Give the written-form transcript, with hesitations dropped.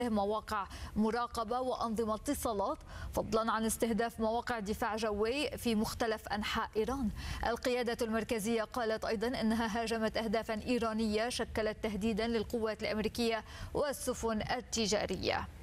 مواقع مراقبة وأنظمة اتصالات، فضلا عن استهداف مواقع دفاع جوي في مختلف أنحاء إيران. القيادة المركزية قالت أيضا أنها هاجمت أهدافا إيرانية شكلت تهديدا للقوات الأمريكية والسفن التجارية.